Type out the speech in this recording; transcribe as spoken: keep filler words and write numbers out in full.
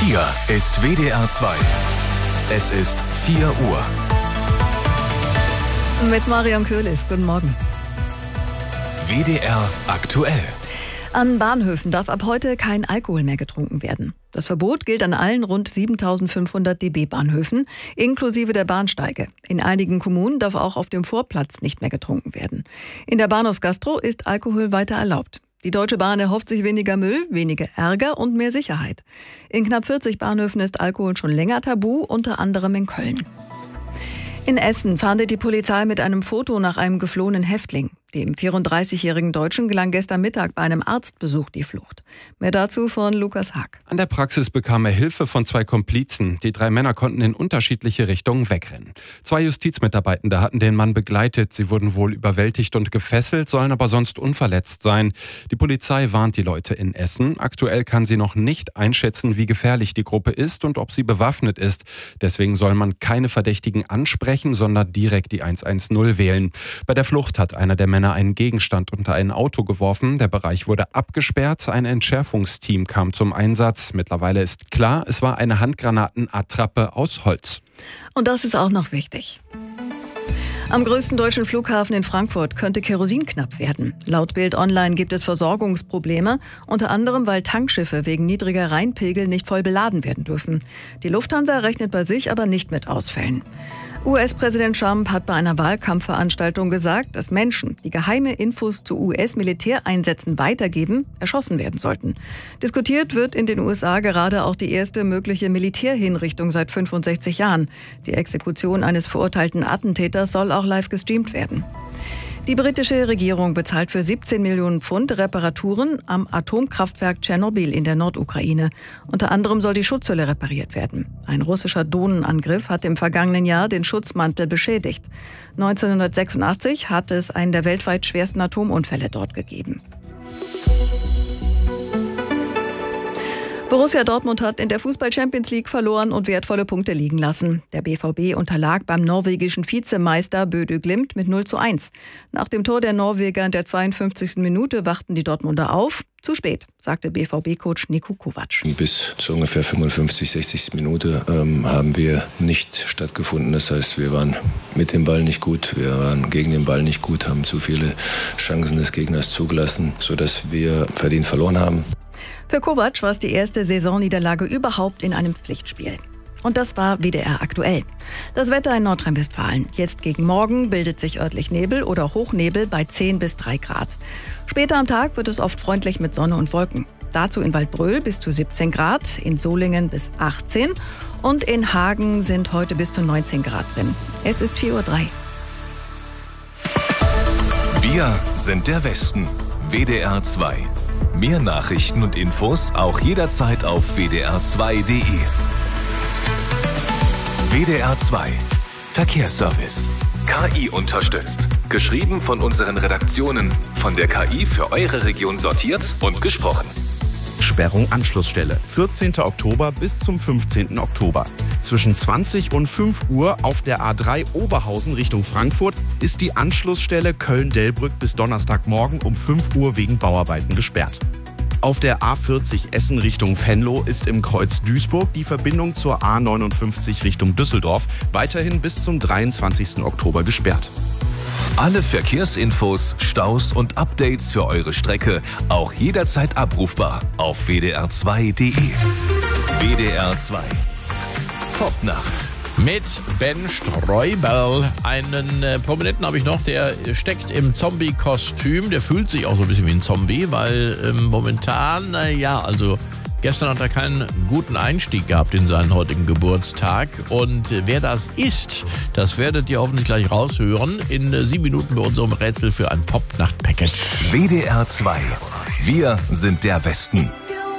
Hier ist W D R zwei. Es ist vier Uhr. Mit Marion Köhlis, guten Morgen. W D R aktuell. An Bahnhöfen darf ab heute kein Alkohol mehr getrunken werden. Das Verbot gilt an allen rund siebentausendfünfhundert D B-Bahnhöfen, inklusive der Bahnsteige. In einigen Kommunen darf auch auf dem Vorplatz nicht mehr getrunken werden. In der Bahnhofsgastro ist Alkohol weiter erlaubt. Die Deutsche Bahn erhofft sich weniger Müll, weniger Ärger und mehr Sicherheit. In knapp vierzig Bahnhöfen ist Alkohol schon länger tabu, unter anderem in Köln. In Essen fahndet die Polizei mit einem Foto nach einem geflohenen Häftling. Dem vierunddreißigjährigen Deutschen gelang gestern Mittag bei einem Arztbesuch die Flucht. Mehr dazu von Lukas Haag. An der Praxis bekam er Hilfe von zwei Komplizen. Die drei Männer konnten in unterschiedliche Richtungen wegrennen. Zwei Justizmitarbeitende hatten den Mann begleitet. Sie wurden wohl überwältigt und gefesselt, sollen aber sonst unverletzt sein. Die Polizei warnt die Leute in Essen. Aktuell kann sie noch nicht einschätzen, wie gefährlich die Gruppe ist und ob sie bewaffnet ist. Deswegen soll man keine Verdächtigen ansprechen, sondern direkt die hundertzehn wählen. Bei der Flucht hat einer der Männer einen Gegenstand unter ein Auto geworfen. Der Bereich wurde abgesperrt. Ein Entschärfungsteam kam zum Einsatz. Mittlerweile ist klar, es war eine Handgranatenattrappe aus Holz. Und das ist auch noch wichtig. Am größten deutschen Flughafen in Frankfurt könnte Kerosin knapp werden. Laut Bild Online gibt es Versorgungsprobleme, unter anderem weil Tankschiffe wegen niedriger Rheinpegel nicht voll beladen werden dürfen. Die Lufthansa rechnet bei sich aber nicht mit Ausfällen. U S-Präsident Trump hat bei einer Wahlkampfveranstaltung gesagt, dass Menschen, die geheime Infos zu U S-Militäreinsätzen weitergeben, erschossen werden sollten. Diskutiert wird in den U S A gerade auch die erste mögliche Militärhinrichtung seit fünfundsechzig Jahren. Die Exekution eines verurteilten Attentäters soll auch live gestreamt werden. Die britische Regierung bezahlt für siebzehn Millionen Pfund Reparaturen am Atomkraftwerk Tschernobyl in der Nordukraine. Unter anderem soll die Schutzhülle repariert werden. Ein russischer Drohnenangriff hat im vergangenen Jahr den Schutzmantel beschädigt. neunzehnhundertsechsundachtzig hatte es einen der weltweit schwersten Atomunfälle dort gegeben. Borussia Dortmund hat in der Fußball-Champions League verloren und wertvolle Punkte liegen lassen. Der B V B unterlag beim norwegischen Vizemeister Bodø Glimt mit null zu eins. Nach dem Tor der Norweger in der zweiundfünfzigsten Minute wachten die Dortmunder auf. Zu spät, sagte B V B-Coach Niko Kovac. Bis zu ungefähr fünfundfünfzig, sechzig Minute ähm, haben wir nicht stattgefunden. Das heißt, wir waren mit dem Ball nicht gut, wir waren gegen den Ball nicht gut, haben zu viele Chancen des Gegners zugelassen, sodass wir verdient verloren haben. Für Kovac war es die erste Saisonniederlage überhaupt in einem Pflichtspiel. Und das war W D R aktuell. Das Wetter in Nordrhein-Westfalen. Jetzt gegen Morgen bildet sich örtlich Nebel oder Hochnebel bei zehn bis drei Grad. Später am Tag wird es oft freundlich mit Sonne und Wolken. Dazu in Waldbröl bis zu siebzehn Grad, in Solingen bis achtzehn und in Hagen sind heute bis zu neunzehn Grad drin. Es ist vier Uhr drei. Wir sind der Westen. W D R zwei. Mehr Nachrichten und Infos auch jederzeit auf w d r zwei punkt d e. W D R zwei. Verkehrsservice. K I unterstützt. Geschrieben von unseren Redaktionen. Von der K I für eure Region sortiert und gesprochen. Sperrung Anschlussstelle. vierzehnten Oktober bis zum fünfzehnten Oktober. Zwischen zwanzig und fünf Uhr auf der A drei Oberhausen Richtung Frankfurt ist die Anschlussstelle Köln-Delbrück bis Donnerstagmorgen um fünf Uhr wegen Bauarbeiten gesperrt. Auf der A vierzig Essen Richtung Venlo ist im Kreuz Duisburg die Verbindung zur A neunundfünfzig Richtung Düsseldorf weiterhin bis zum dreiundzwanzigsten Oktober gesperrt. Alle Verkehrsinfos, Staus und Updates für eure Strecke auch jederzeit abrufbar auf w d r zwei punkt d e. W D R zwei. Popnacht. Mit Ben Streubel. Einen äh, Prominenten habe ich noch, der steckt im Zombie-Kostüm. Der fühlt sich auch so ein bisschen wie ein Zombie, weil ähm, momentan, äh, ja, also gestern hat er keinen guten Einstieg gehabt in seinen heutigen Geburtstag. Und äh, wer das ist, das werdet ihr hoffentlich gleich raushören in äh, sieben Minuten bei unserem Rätsel für ein Popnacht-Package. W D R zwei. Wir sind der Westen.